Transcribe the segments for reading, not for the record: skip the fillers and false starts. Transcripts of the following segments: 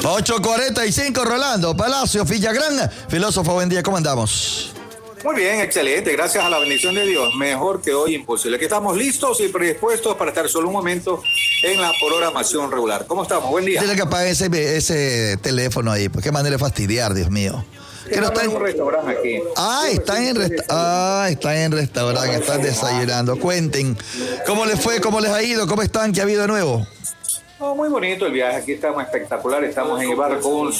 8:45, Rolando Palacio, Villagrán. Filósofo, buen día, ¿cómo andamos? Muy bien, excelente, gracias a la bendición de Dios. Mejor que hoy imposible. Que estamos listos y predispuestos para estar solo un momento en la programación regular. ¿Cómo estamos? Buen día. Dile que apague ese teléfono ahí, pues qué manera de fastidiar, Dios mío. Que no está en un restaurante aquí. Están en restaurante, están desayunando. Cuenten, ¿cómo les fue? ¿Cómo les ha ido? ¿Cómo están? ¿Qué ha habido de nuevo? Oh, muy bonito el viaje, aquí estamos espectacular, estamos en Ibarra con un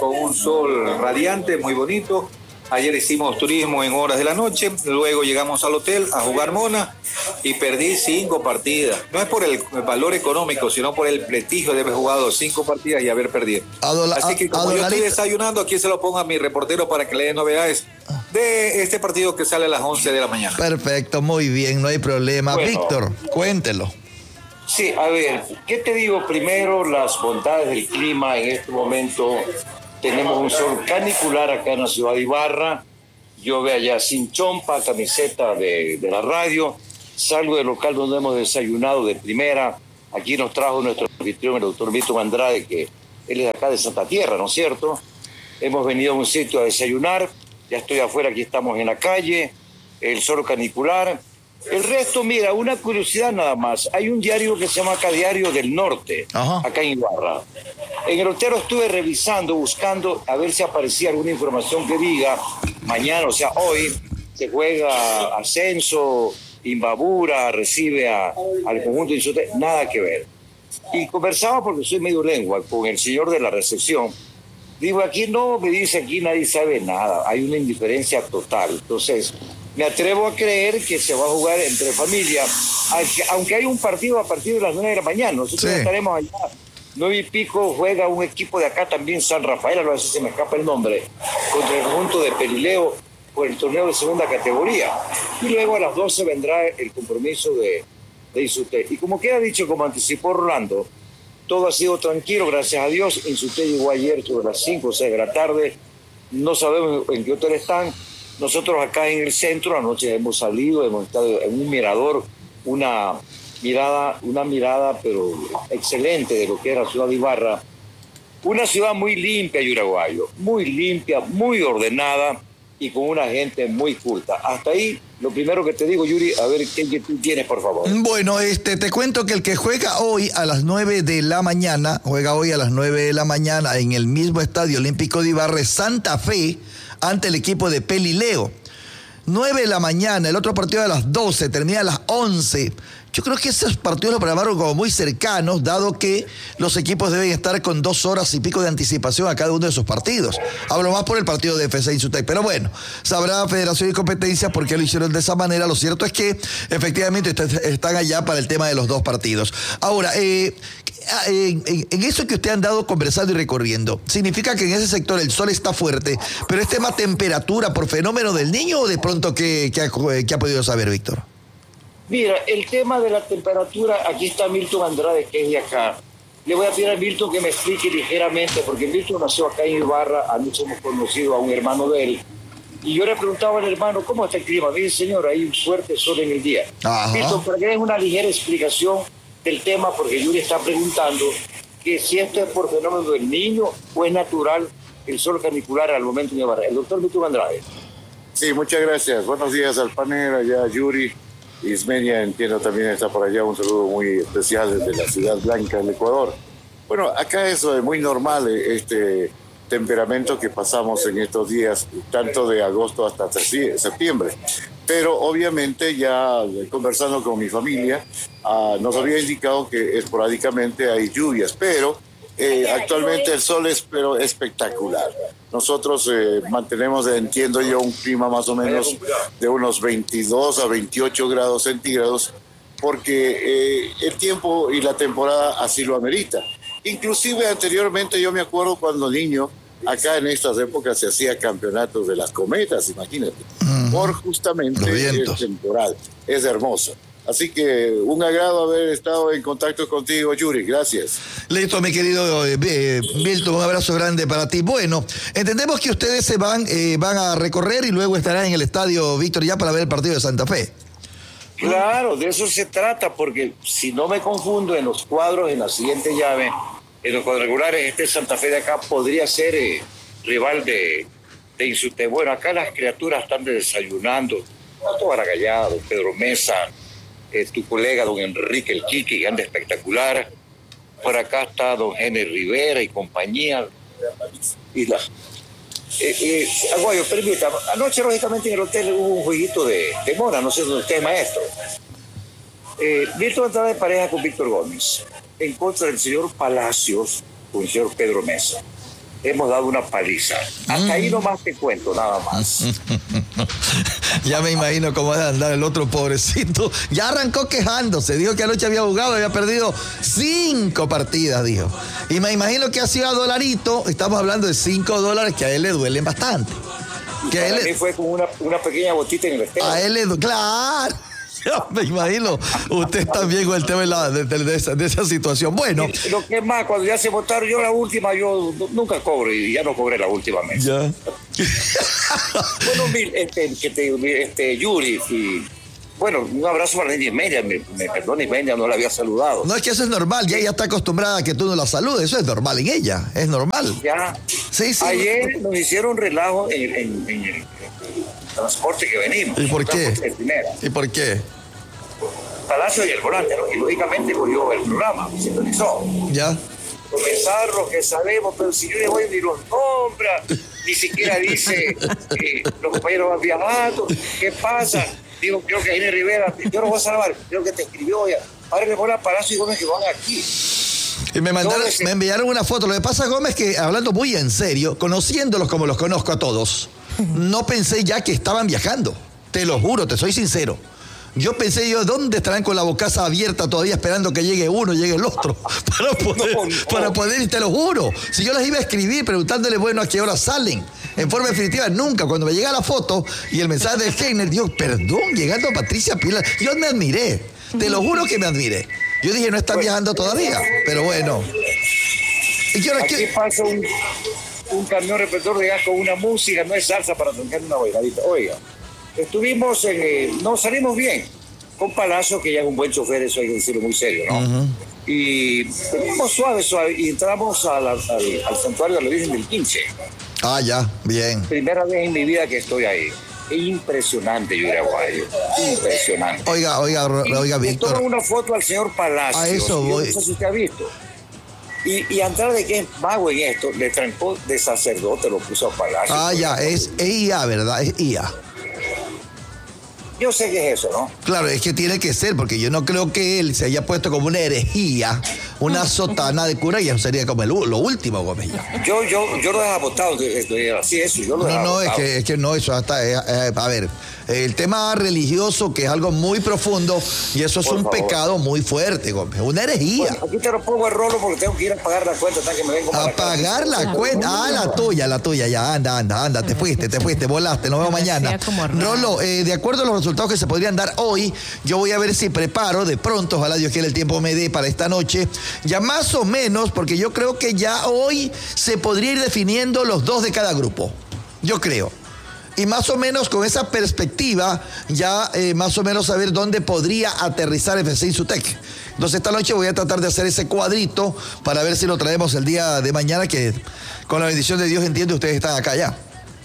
sol radiante, muy bonito. Ayer hicimos turismo en horas de la noche, luego llegamos al hotel a jugar mona y perdí 5 partidas. No es por el valor económico, sino por el prestigio de haber jugado 5 partidas y haber perdido. Así que como yo estoy desayunando, aquí se lo pongo a mi reportero para que le dé novedades de este partido que sale a las 11 de la mañana. Perfecto, muy bien, no hay problema. Bueno, Víctor, cuéntelo. Sí, a ver, ¿qué te digo? Primero, las bondades del clima en este momento. Tenemos un sol canicular acá en la ciudad de Ibarra. Yo veo allá sin chompa, camiseta de la radio. Salgo del local donde hemos desayunado de primera. Aquí nos trajo nuestro anfitrión, el doctor Milton Andrade, que él es de acá de Santa Tierra, ¿no es cierto? Hemos venido a un sitio a desayunar. Ya estoy afuera, aquí estamos en la calle. El sol canicular. El resto, mira, una curiosidad nada más. Hay un diario que se llama acá Diario del Norte, acá en Ibarra. En el hotel estuve revisando, buscando a ver si aparecía alguna información que diga mañana, o sea, hoy se juega Ascenso, Imbabura, recibe al conjunto de Insute, nada que ver. Y conversaba, porque soy medio lengua, con el señor de la recepción. Digo, aquí no, me dice, aquí nadie sabe nada, hay una indiferencia total. Entonces, me atrevo a creer que se va a jugar entre familia, aunque hay un partido a partir de las 9 de la mañana. Nosotros estaremos allá. 9:00 juega un equipo de acá también, San Rafael, a veces se me escapa el nombre, contra el conjunto de Pelileo por el torneo de segunda categoría. Y luego a las 12 vendrá el compromiso de Insute. Y como queda dicho, como anticipó Rolando, todo ha sido tranquilo, gracias a Dios. Insute llegó ayer sobre las 5 o 6 de la tarde. No sabemos en qué hotel están. Nosotros acá en el centro, anoche hemos salido, hemos estado en un mirador, una mirada pero excelente de lo que es la ciudad de Ibarra. Una ciudad muy limpia, Yuraguayo, muy limpia, muy ordenada y con una gente muy culta. Hasta ahí, lo primero que te digo, Yuri, a ver qué tú tienes, por favor. Bueno, te cuento que el que juega hoy a las 9 de la mañana, en el mismo Estadio Olímpico de Ibarra, es Santa Fe, ante el equipo de Pelileo. 9 de la mañana, el otro partido a las 12, termina a las 11. Yo creo que esos partidos los programaron como muy cercanos, dado que los equipos deben estar con 2 horas y pico de anticipación a cada uno de sus partidos. Hablo más por el partido de FC Insutec, pero bueno, sabrá Federación y Competencia por qué lo hicieron de esa manera. Lo cierto es que efectivamente están allá para el tema de los 2 partidos. Ahora, en eso que usted ha andado conversando y recorriendo, ¿significa que en ese sector el sol está fuerte, pero es tema temperatura por fenómeno del niño o de pronto qué ha podido saber, Víctor? Mira, el tema de la temperatura, aquí está Milton Andrade, que es de acá. Le voy a pedir a Milton que me explique ligeramente, porque Milton nació acá en Ibarra, anoche hemos conocido a un hermano de él, y yo le preguntaba al hermano, ¿cómo está el clima? Me dice, señor, hay un fuerte sol en el día. Milton, para que des una ligera explicación del tema, porque Yuri está preguntando que si esto es por fenómeno del niño o es natural el sol canicular al momento de Ibarra. El doctor Milton Andrade. Sí, muchas gracias. Buenos días al panel, allá Yuri. Ismenia, entiendo, también está por allá. Un saludo muy especial desde la Ciudad Blanca del Ecuador. Bueno, acá es muy normal este temperamento que pasamos en estos días, tanto de agosto hasta septiembre. Pero obviamente ya conversando con mi familia, nos había indicado que esporádicamente hay lluvias, pero actualmente el sol es espectacular. Nosotros mantenemos, entiendo yo, un clima más o menos de unos 22 a 28 grados centígrados, porque el tiempo y la temporada así lo amerita. Inclusive anteriormente yo me acuerdo cuando niño, acá en estas épocas se hacía campeonatos de las cometas, imagínate, por justamente el temporal. Es hermoso. Así que un agrado haber estado en contacto contigo, Yuri. Gracias. Listo, mi querido Milton, un abrazo grande para ti. Bueno, entendemos que ustedes se van a recorrer y luego estarán en el estadio Víctor ya para ver el partido de Santa Fe. Claro, de eso se trata, porque si no me confundo en los cuadros, en la siguiente llave, en los cuadrangulares este Santa Fe de acá podría ser rival de Insute. Bueno, acá las criaturas están desayunando. Otto Baragallado, Pedro Mesa, tu colega don Enrique el Quique, que anda espectacular. Por acá está don Henry Rivera y compañía. Y Aguayo, permítame. Anoche, lógicamente, en el hotel hubo un jueguito de mona, no sé dónde usted es maestro. Víctor entraba de pareja con Víctor Gómez, en contra del señor Palacios con el señor Pedro Mesa. Hemos dado una paliza. Hasta ahí nomás te cuento, nada más. Ya me imagino cómo va a andar el otro pobrecito. Ya arrancó quejándose. Dijo que anoche había jugado, había perdido 5 partidas, dijo. Y me imagino que ha sido a dolarito. Estamos hablando de $5 que a él le duelen bastante. Que a él fue con una pequeña botita en el espejo. A él le duele. ¡Claro! Yo me imagino, usted también con el tema de esa situación. Bueno. Lo que es más, cuando ya se votaron, yo la última, yo nunca cobro y ya no cobré la última vez. Ya. Bueno, Yuri, y bueno, un abrazo para Niña Media. Me perdona, Media no la había saludado. No, es que eso es normal, ya ella está acostumbrada a que tú no la saludes, eso es normal en ella, es normal. Ya. Sí. Ayer nos hicieron relajo en el transporte que venimos. ¿Y por qué? ¿Y por qué? Palacio y el volante, y lógicamente cogió el programa, se sintonizó. Ya. Comenzar lo que sabemos, pero si yo le voy ni los nombra, ni siquiera dice los compañeros van viajando, ¿qué pasa? Digo, creo que Henry Rivera, yo no voy a salvar, creo que te escribió ya. Ahora le ponen a Palacio y Gómez que van aquí. Y me enviaron una foto. Lo que pasa, Gómez, que hablando muy en serio, conociéndolos como los conozco a todos, no pensé ya que estaban viajando. Te lo juro, te soy sincero. Yo pensé ¿dónde estarán con la bocaza abierta todavía esperando que llegue uno, llegue el otro? Para poder, y te lo juro. Si yo les iba a escribir preguntándole, bueno, ¿a qué hora salen? En forma definitiva, nunca. Cuando me llega la foto y el mensaje de Heiner, digo, perdón, llegando a Patricia Pilar. Yo me admiré. Te lo juro que me admiré. Yo dije, no están viajando todavía. Pero bueno. ¿Y aquí pasa un camión repertor de gas con una música, no es salsa para tocar una bailadita. Oiga. Estuvimos no salimos bien con Palacio, que ya es un buen chofer, eso hay que decirlo muy serio, ¿no? Uh-huh. Y fuimos suave, y entramos al santuario de la Virgen del 15. Ah, ya, bien. Primera vez en mi vida que estoy ahí. Impresionante, Yuri Aguayo. Impresionante. Oiga, Víctor. Toma una foto al señor Palacio. A eso voy. No sé si usted ha visto. Y entrar de que es mago en esto, le trancó de sacerdote, lo puso a Palacio. Ah, ya, es IA, ¿verdad? Es IA. Yo sé que es eso, ¿no? Claro, es que tiene que ser, porque yo no creo que él se haya puesto como una herejía, una sotana de cura, y eso sería como lo último, Gómez. Yo lo dejaba votado, así es, yo lo dejaba votado. Es que no, eso hasta, a ver, el tema religioso, que es algo muy profundo, y eso es un pecado muy fuerte, Gómez, una herejía. Bueno, aquí te lo pongo el rolo porque tengo que ir a pagar la cuenta hasta que me vengo para a pagar la cuenta, la tuya, ya, anda, te fuiste, volaste, nos vemos mañana. Rolo, de acuerdo a los resultados que se podrían dar hoy, yo voy a ver si preparo de pronto, ojalá Dios quiera el tiempo me dé para esta noche, ya más o menos, porque yo creo que ya hoy se podría ir definiendo los 2 de cada grupo, yo creo. Y más o menos con esa perspectiva, ya más o menos saber dónde podría aterrizar FC Insutec. Entonces esta noche voy a tratar de hacer ese cuadrito para ver si lo traemos el día de mañana, que con la bendición de Dios, entiende, ustedes están acá ya.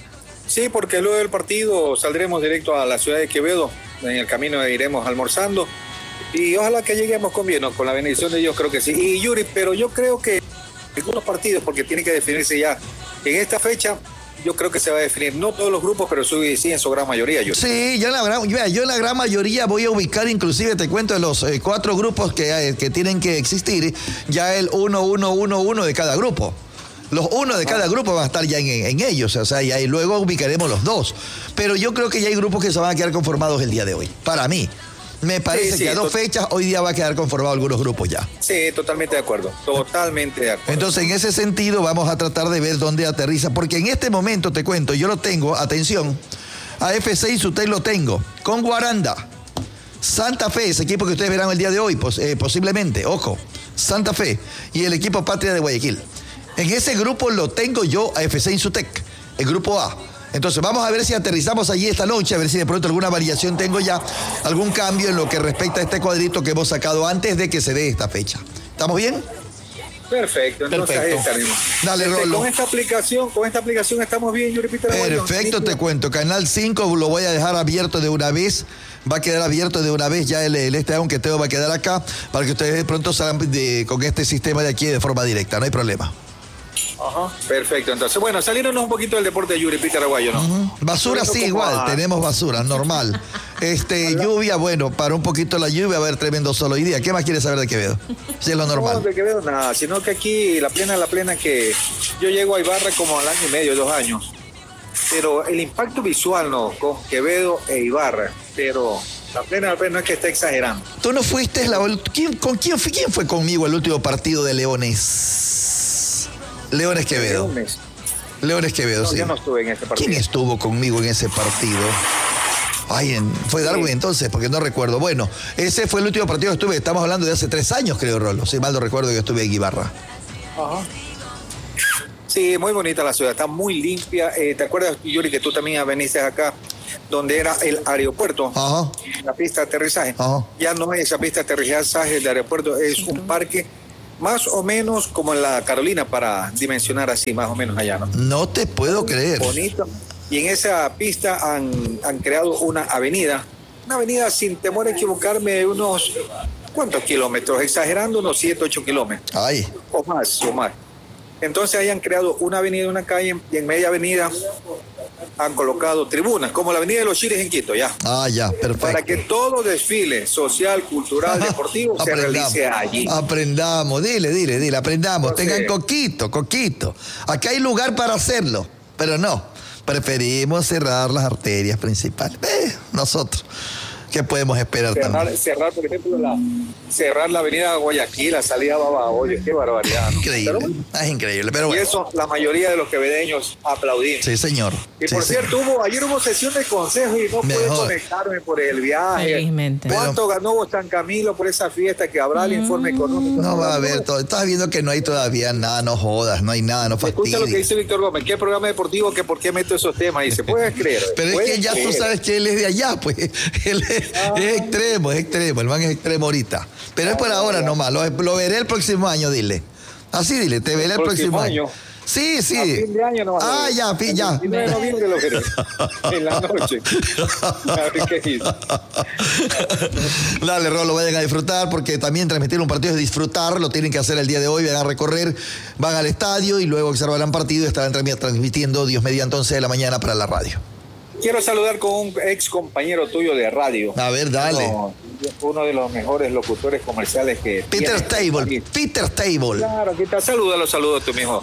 Sí, porque luego del partido saldremos directo a la ciudad de Quevedo. En el camino iremos almorzando. Y ojalá que lleguemos con bien, ¿no? Con la bendición de Dios, creo que sí. Y Yuri, pero yo creo que algunos partidos, porque tiene que definirse ya en esta fecha, yo creo que se va a definir, no todos los grupos, pero sí en su gran mayoría. Yuri. Sí, yo en la gran mayoría voy a ubicar, inclusive te cuento de los 4 grupos que tienen que existir, ya el 1-1-1-1 de cada grupo. Los 1 de cada grupo van a estar ya en ellos, o sea, y luego ubicaremos los 2. Pero yo creo que ya hay grupos que se van a quedar conformados el día de hoy. Para mí, me parece que a 2 fechas, hoy día va a quedar conformado algunos grupos ya. Sí, totalmente de acuerdo, totalmente de acuerdo. Entonces, en ese sentido, vamos a tratar de ver dónde aterriza, porque en este momento, te cuento, yo lo tengo, atención, a FC Insutec lo tengo, con Guaranda, Santa Fe, ese equipo que ustedes verán el día de hoy, posiblemente, ojo, Santa Fe, y el equipo Patria de Guayaquil. En ese grupo lo tengo yo a FC Insutec, el grupo A. Entonces vamos a ver si aterrizamos allí esta noche, a ver si de pronto alguna variación tengo ya, algún cambio en lo que respecta a este cuadrito que hemos sacado antes de que se dé esta fecha. ¿Estamos bien? Perfecto, entonces ahí estaremos. Dale, Rolo. Con esta aplicación estamos bien, Yuri Peter Aguayo. Perfecto, te cuento. Canal 5 lo voy a dejar abierto de una vez. Va a quedar abierto de una vez ya aunque Teo va a quedar acá para que ustedes de pronto salgan con este sistema de aquí de forma directa, no hay problema. Ajá, perfecto. Entonces, bueno, salieron un poquito del deporte de Yuri Peter Aguayo, ¿no? Basura sí, igual, tenemos basura, normal. Lluvia, bueno, para un poquito la lluvia, va a haber tremendo sol hoy día. ¿Qué más quieres saber de Quevedo? Si es lo normal. No, de Quevedo nada, sino que aquí la plena que yo llego a Ibarra como al año y medio, 2 años. Pero el impacto visual, no, con Quevedo e Ibarra, pero la plena no es que esté exagerando. Tú no fuiste, ¿quién fue conmigo el último partido de Leones? Leones Quevedo. Leones Quevedo, no, sí. Yo no estuve en ese partido. ¿Quién estuvo conmigo en ese partido? Ay, fue Darwin entonces, porque no recuerdo. Bueno, ese fue el último partido que estuve. Estamos hablando de hace 3 años, creo, Rolo. Si mal no recuerdo, que estuve en Ibarra. Ajá. Sí, muy bonita la ciudad, está muy limpia. ¿Te acuerdas, Yuri, que tú también veniste acá, donde era el aeropuerto? Ajá. La pista de aterrizaje. Ajá. Ya no es esa pista de aterrizaje del aeropuerto, es un parque más o menos como en la Carolina, para dimensionar así, más o menos allá, ¿no? No te puedo creer. Bonito. Y en esa pista han creado una avenida sin temor a equivocarme, unos, ¿cuántos kilómetros? Exagerando, unos 7, 8 kilómetros. Ay. O más. Entonces ahí han creado una avenida, una calle, y en media avenida han colocado tribunas, como la avenida de los Chiles en Quito, ya. Ah, ya, perfecto. Para que todo desfile social, cultural, deportivo se realice allí. Aprendamos, dile, aprendamos. Entonces, tengan coquito. Acá hay lugar para hacerlo, pero no. Preferimos cerrar las arterias principales. Nosotros. ¿Qué podemos esperar también? Cerrar, por ejemplo, cerrar la avenida Guayaquil, la salida a Babahoyo, qué barbaridad, ¿no? Increíble, es increíble, pero bueno. Y eso la mayoría de los quevedeños aplaudimos. Sí, señor. Y por cierto, ayer hubo sesión de consejo y no pude conectarme por el viaje. Felizmente. ¿Cuánto ganó San Camilo por esa fiesta? Que habrá el informe económico. No va a haber todo. Estás viendo que no hay todavía nada, no jodas, no hay nada, no fastidies. Escucha lo que dice Víctor Gómez, ¿qué programa deportivo, que por qué meto esos temas? Y se puede creer. Pero es que ya tú sabes que él es de allá, pues. Él es extremo, el man es extremo ahorita. Pero es por ahora nomás, lo veré el próximo año, dile. Así dile, te veré el próximo año. Sí. A fin de año nomás. Ah, ya. El 19 de noviembre lo veré. En la noche. A ver qué dice. Dale, Rolo, vayan a disfrutar, porque también transmitir un partido es disfrutar, lo tienen que hacer el día de hoy, van a recorrer, van al estadio y luego observarán partido y estarán transmitiendo, Dios mediante, 11 de la mañana para la radio. Quiero saludar con un ex compañero tuyo de radio. A ver, dale. Uno de los mejores locutores comerciales que Peter Table. Claro, aquí está. Saludos tú mismo.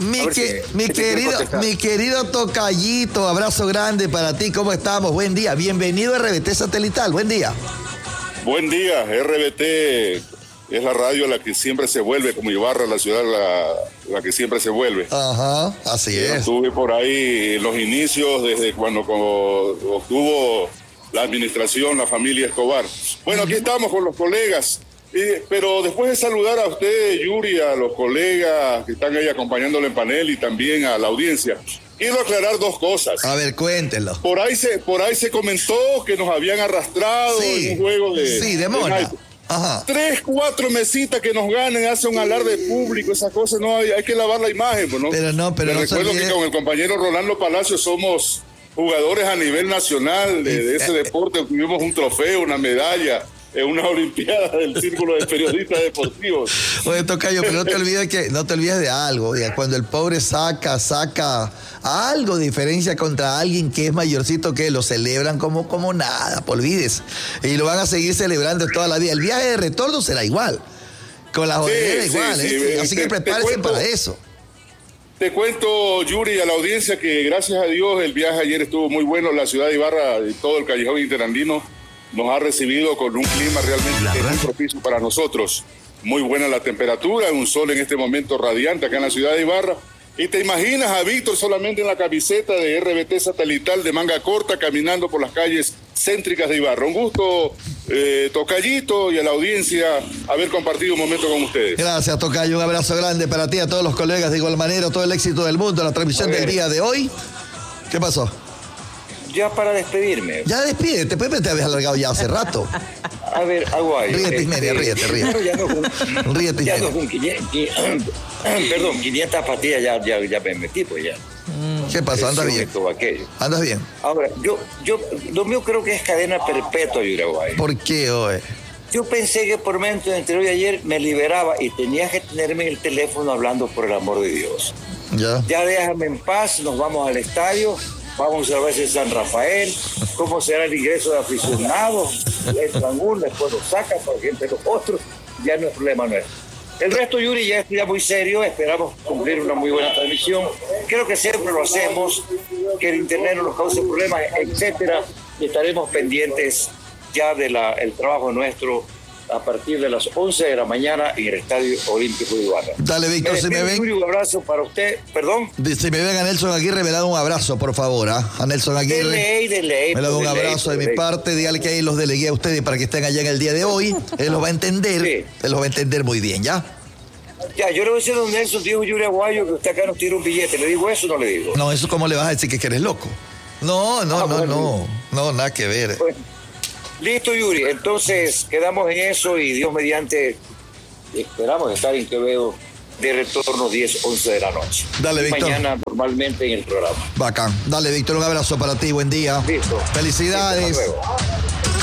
Mi querido tocallito, abrazo grande para ti. ¿Cómo estamos? Buen día. Bienvenido a RBT Satelital. Buen día. Buen día. RBT es la radio la que siempre se vuelve, como Ibarra, la ciudad la que siempre se vuelve. Ajá, así es. Estuve por ahí en los inicios, desde cuando obtuvo la administración, la familia Escobar. Bueno, aquí estamos con los colegas, pero después de saludar a usted, Yuri, a los colegas que están ahí acompañándolo en panel y también a la audiencia, quiero aclarar 2 cosas. A ver, cuéntenlo. Por ahí se comentó que nos habían arrastrado en un juego de mona. Ajá. 3, 4 mesitas que nos ganen, hace un alarde público, esas cosas, no hay que lavar la imagen, pues, ¿no? Pero no recuerdo que con el compañero Rolando Palacio somos jugadores a nivel nacional de ese deporte, tuvimos un trofeo, una medalla en una olimpiada del Círculo de Periodistas Deportivos. Oye, Tocayo, pero no te olvides de algo, cuando el pobre saca algo de diferencia contra alguien que es mayorcito, que lo celebran como nada, por olvides. Y lo van a seguir celebrando toda la vida. El viaje de retorno será igual, con la jodera igual, así que prepárense para eso. Te cuento, Yuri, a la audiencia que gracias a Dios el viaje ayer estuvo muy bueno. La ciudad de Ibarra y todo el callejón interandino nos ha recibido con un clima realmente muy propicio para nosotros. Muy buena la temperatura, un sol en este momento radiante acá en la ciudad de Ibarra. Y te imaginas a Víctor solamente en la camiseta de RBT Satelital de manga corta caminando por las calles céntricas de Ibarra. Un gusto, Tocayito, y a la audiencia haber compartido un momento con ustedes. Gracias, Tocayo. Un abrazo grande para ti, a todos los colegas de igual manera, todo el éxito del mundo, la transmisión del día de hoy. ¿Qué pasó? Ya para despedirme. Ya despídete, Pepe, te habías alargado ya hace rato. A ver, Aguayo. Ríete, Ismedia, ríete. Ríete, Ya no Ismedia. perdón, 500 pastillas ya me metí, pues ya. ¿Qué pasa? ¿Andas bien? Todo aquello. ¿Andas bien? Ahora, lo mío creo que es cadena perpetua, Uruguay. ¿Por qué, oye? Yo pensé que por momentos entre hoy y ayer me liberaba y tenía que tenerme en el teléfono hablando por el amor de Dios. Ya déjame en paz, nos vamos al estadio, vamos a ver si es San Rafael, cómo será el ingreso de aficionados, entran uno, después lo sacan para que entre los otros, ya no es problema nuestro. El resto, Yuri, ya es ya muy serio, esperamos cumplir una muy buena transmisión. Creo que siempre lo hacemos, que el internet no nos cause problemas, etcétera, y estaremos pendientes ya del trabajo nuestro a partir de las 11 de la mañana en el Estadio Olímpico de Ibarra. Dale, Víctor, si me ven. Yuri, un abrazo para usted, perdón. Si me ven a Nelson Aguirre, me da un abrazo, por favor, a Nelson Aguirre. Dele, me da un abrazo de mi parte, dígale que ahí los delegué a ustedes para que estén allá en el día de hoy. Él los va a entender, él los va a entender muy bien, ¿ya? Ya, yo le voy a decir a don Nelson, dijo Yuri Aguayo, que usted acá nos tira un billete. ¿Le digo eso o no le digo? No, eso ¿cómo le vas a decir que eres loco? No, nada que ver. Bueno, listo, Yuri, entonces quedamos en eso y Dios mediante esperamos estar en Quevedo de retorno 10, 11 de la noche. Dale, Víctor. Mañana normalmente en el programa. Bacán. Dale, Víctor, un abrazo para ti, buen día. Listo. Felicidades. Listo, hasta luego.